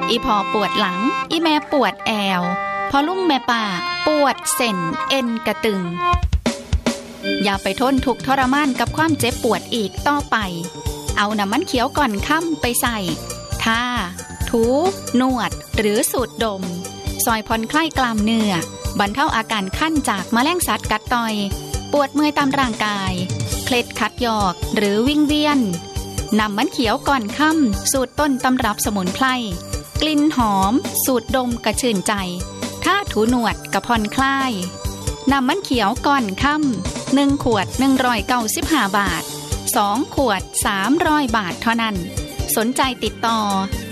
อีพอปวดหลังอีแม่ปวดแอวพอลุงแม่ป่าปวดเส้นเอ็นกระตึงอย่าไปทนทุกข์ทรมานกับความเจ็บปวดอีกต่อไปเอาน้ำมันเขียวก่อนค่ำไปใส่ทาถูนวดหรือสูดดมซอยผ่อนคลายกล้ามเนื้อบรรเทาอาการคันจากแมลงสัตว์กัดต่อยปวดเมื่อยตามร่างกายเคล็ดขัดยอกหรือวิงเวียนน้ำมันเขียวก่อนค่ำสูตรต้นตำรับสมุนไพรกลิ่นหอมสูดดมกระชื่นใจถ้าถูหนวดกระผ่อนคลายน้ำมันเขียวก่อนค่ำ1 ขวด195 บาท2 ขวด300 บาทเท่านั้นสนใจติดต่อ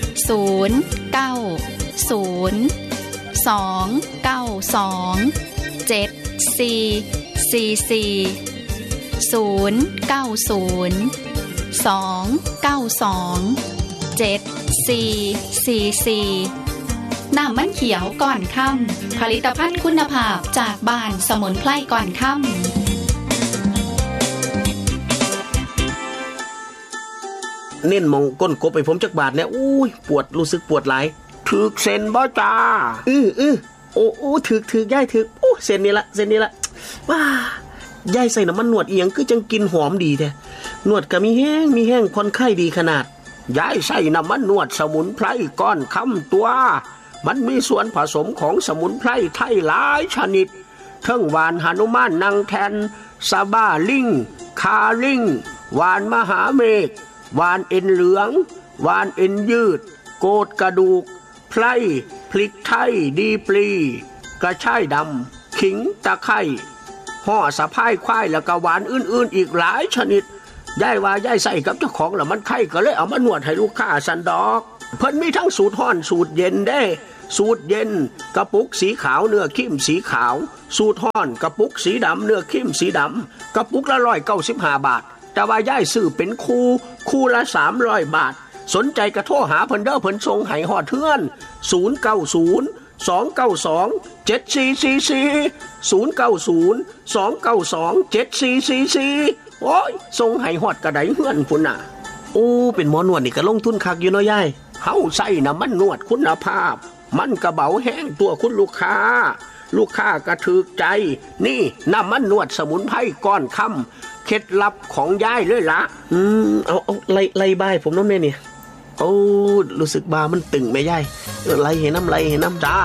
น้ำมันเขียวก่อนค่ำผลิตภัณฑ์คุณภาพจากบ้านสมุนไพรก่อนค่ำเน้นมองก้นกบไปผมจักบาทเนี่ยอุ้ยปวดรู้สึกปวดหลายถึกเส้นบ่จ้าโอ้ถึกย่ายถึกโอ้เส้นนี้ละว้าย่ายใส่น้ำมันนวดเอียงคือจังกินหอมดีแท้นวดก็มีแห้งผ่อนคลายดีขนาดย่ายใส่น้ำมันนวดสมุนไพรก้อนคำตัวมันมีส่วนผสมของสมุนไพรไทยหลายชนิดทั้งหวานหนุมานนางแทนซาบ้าลิงคาลิงหวานมหาเมฆหวานเอ็นเหลืองหวานเอ็นยืดโกดกระดูกไพรพริกไทยดีปลีกระชายดำขิงตะไคร้ห่อสะพายควายแล้วก็หวานอื่นๆอีกหลายชนิดย่ายว่าย่ายใส่กับเจ้าของแล้วมันไข้ก็เลยเอามานวดให้ลูกค้าสันดอกเพิ่นมีทั้งสูตรร้อนสูตรเย็นได้สูตรเย็นกระปุกสีขาวเนื้อเข้มสีขาวสูตรร้อนกระปุกสีดำเนื้อเข้มสีดำกระปุกละ195 บาทแต่ว่าย่ายซื้อเป็นคู่ละ300 บาทสนใจกระโทรหาเพิ่นเด้อเพิ่นส่งให้ฮอดเทือน090-292-7444 โอ้ยส่งให้ฮอดกระไดเฮือนพุ่นน่ะโอ้เป็นหมอนวดนี่ก็ลงทุนคักอยู่เนาะยายเฮาใส่น้ำมันนวดคุณภาพมันกระเบาแห้งตัวคุณลูกค้าก็ถูกใจนี่น้ำมันนวดสมุนไพรก้อนค่ำเคล็ดลับของยายเลยล่ะเอาไล่บายผมน้ำแม่นี่โอ้รู้สึกบามันตึงแม่ยายไล่เห็นน้ำจ้า